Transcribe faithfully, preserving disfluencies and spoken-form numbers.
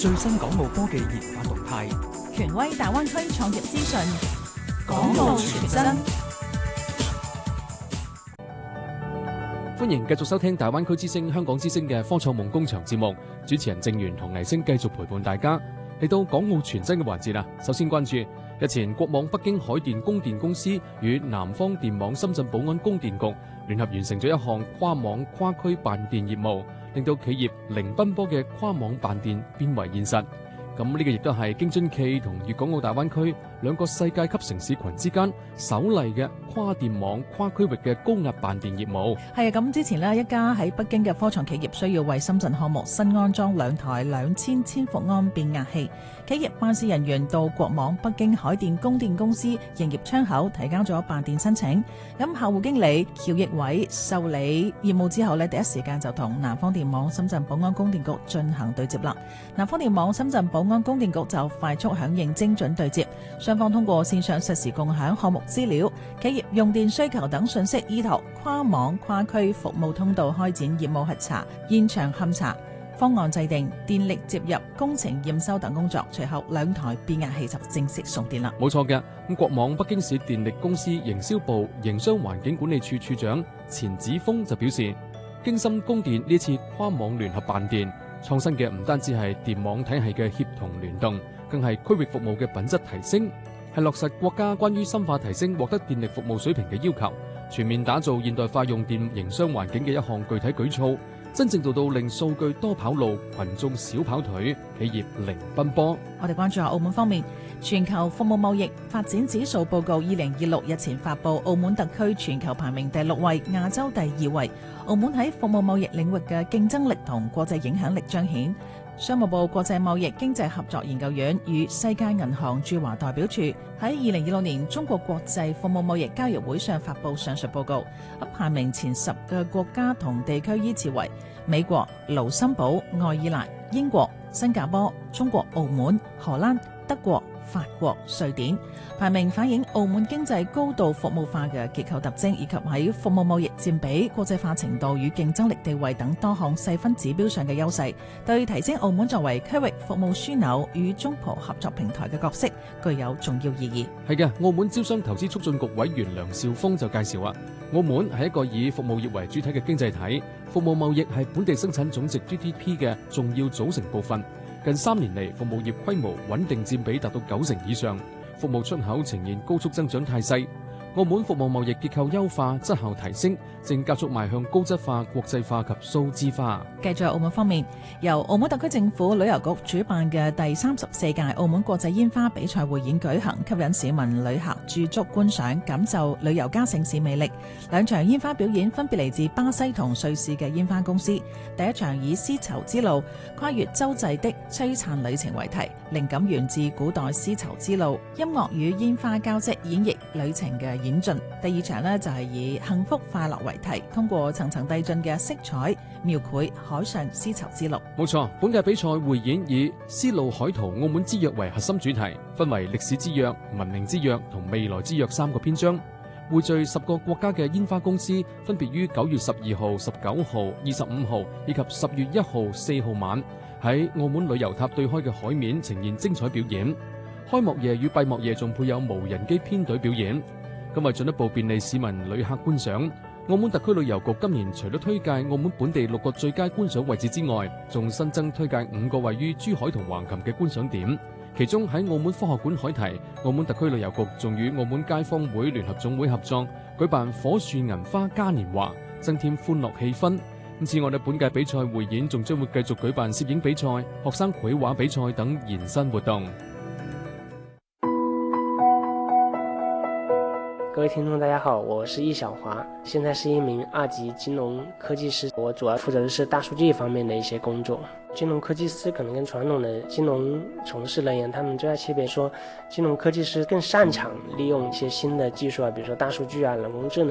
最新港澳科技研發動態， 權威大灣區創業資訊， 港澳全真。歡迎繼續收聽大灣區之聲、香港之聲嘅科創夢工場節目，主持人鄭源同倪星繼續陪伴大家嚟到港澳全真嘅環節啦。首先關注日前國網北京海電供電公司與南方電網深圳寶安供電局聯合完成咗一項跨網跨區辦電業務，令到企業零奔波嘅跨網辦電變為現實。咁呢個亦都係京津冀同粵港澳大灣區兩個世界級城市群之間首例嘅跨電網跨區域嘅高壓辦電業務。 係啊，咁之前呢，一家喺北京嘅科創企業需要為深圳項目新安裝兩台兩千千伏安變壓器，企業辦事人員到國網北京海電供電公司營業窗口提交咗辦電申請。咁客戶經理喬奕偉受理業務之後呢，第一時間就同南方電網深圳寶安供電局進行對接啦。南方電網深圳寶安供電局就快速響應精準對接，雙方通過線上實時共享項目資料、企業用電需求等信息，依託跨網跨區服務通道開展業務核查、現場勘查、方案制定、電力接入、工程驗收等工作。隨後兩台變壓器就正式送電啦。 冇錯嘅，咁國網北京市電力公司營銷部營商環境管理處處長錢子峰就表示，京深供電呢次跨網聯合辦電，創新嘅唔單止係電網體系嘅協同聯動，更係區域服務嘅品質提升，係落實國家關於深化提升獲得電力服務水平嘅要求，全面打造現代化用電營商環境嘅一項具體舉措，真正做到令數據多跑路，群眾少跑腿，企業零奔波。 我哋關注下澳門方面，全球服務貿易發展指數報告二零二六日前發布，澳門特區全球排名第六位，亞洲第二位。澳門喺服務貿易領域嘅競爭力同國際影響力彰顯。商務部國際貿易經濟合作研究院與世界銀行駐華代表處喺二零二六年中國國際服務貿易交易會上發布上述報告，排名前十嘅國家同地區依次為美國、盧森堡、愛爾蘭、英國、新加坡、中國澳門、荷蘭、德國、法國、瑞典。排名反映澳門經濟高度服務化嘅結構特徵，以及喺服務貿易佔比、國際化程度與競爭力地位等多項細分指標上嘅優勢，對提升澳門作為區域服務樞紐與中葡合作平台嘅角色具有重要意義。 係嘅，澳門招商投資促進局委員梁兆峰就介紹啊，澳門係一個以服務業為主體嘅經濟體，服務貿易係本地生產總值 G D P 嘅重要組成部分。近三年嚟，服務業規模穩定佔比達到九成以上，服務出口呈現高速增長態勢。澳門服務貿易結構優化、質效提升，正加速邁向高質化、國際化及數字化。 繼續喺澳門方面，由澳門特區政府旅遊局主辦嘅第三十四屆澳門國際煙花比賽匯演舉行，吸引市民旅客駐足觀賞，感受旅遊加城市魅力。兩場煙花表演分別嚟自巴西同瑞士嘅煙花公司。第一場以絲綢之路跨越洲際的璀璨旅程為題，靈感源自古代絲綢之路，音樂與煙花交織演繹旅程嘅演進。第二場呢，就係以幸福快樂為題，通過層層遞進嘅色彩描繪海上絲綢之路。 冇錯，本屆比賽匯演以絲路海圖澳門之約為核心主題，分為歷史之約、文明之約同未來之約三個篇章，匯聚十個國家嘅煙花公司，分別於九月十二號、十九號、二十五號以及十月一號、四號晚喺澳門旅遊塔對開嘅海面呈現精彩表演。開幕夜與閉幕夜仲配有無人機編隊表演。咁為進一步便利市民旅客觀賞，澳門特區旅遊局今年除咗推介澳門本地六個最佳觀賞位置之外，仲新增推介五個位於珠海同橫琴嘅觀賞點。其中喺澳門科學館海堤，澳門特區旅遊局仲與澳門街坊會聯合總會合作，舉辦火樹銀花嘉年華，增添歡樂氣氛。此外，本屆比賽匯演仲將會繼續舉辦攝影比賽、學生繪畫比賽等延伸活動。 各位聽眾大家好，我是易小華，現在是一名二級金融科技師，我主要負責的是大數據方面的一些工作。金融科技師可能跟傳統的金融從事人員，他們最大區別說，金融科技師更擅長利用一些新的技術啊，比如說大數據啊、人工智能